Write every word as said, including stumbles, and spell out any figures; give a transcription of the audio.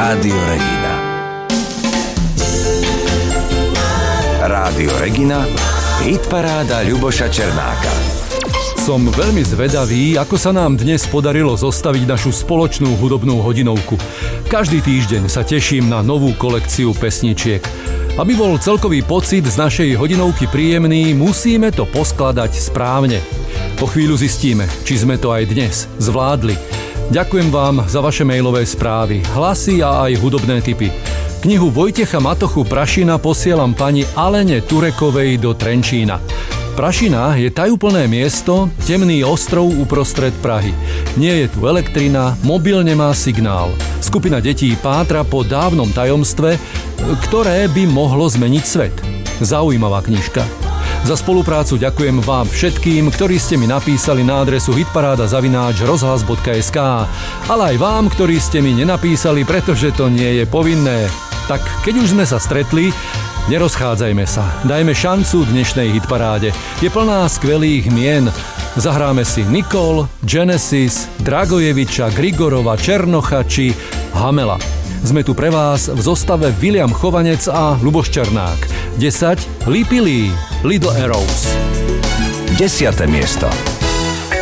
Rádio Regina. Rádio Regina, hitparáda Ľuboša Černáka. Som veľmi zvedavý, ako sa nám dnes podarilo zostaviť našu spoločnú hudobnú hodinovku. Každý týždeň sa teším na novú kolekciu pesničiek. Aby bol celkový pocit z našej hodinovky príjemný, musíme to poskladať správne. Po chvíľu zistíme, či sme to aj dnes zvládli. Ďakujem vám za vaše mailové správy, hlasy a aj hudobné tipy. Knihu Vojtecha Matochu Prašina posielam pani Alene Turekovej do Trenčína. Prašina je tajúplné miesto, temný ostrov uprostred Prahy. Nie je tu elektrina, mobil nemá signál. Skupina detí pátra po dávnom tajomstve, ktoré by mohlo zmeniť svet. Zaujímavá knižka. Za spoluprácu ďakujem vám všetkým, ktorí ste mi napísali na adresu hitparáda zavináč rozhlas bodka es ká, ale aj vám, ktorí ste mi nenapísali, pretože to nie je povinné. Tak keď už sme sa stretli, nerozchádzajme sa. Dajme šancu dnešnej hitparáde. Je plná skvelých mien. Zahráme si Nicole, Genesis, Dragojeviča, Grigorova, Černocha či Hamela. Sme tu pre vás v zostave William Chovanec a Ľuboš Černák. desať Lipili, Little Arrows. Desiate miesto.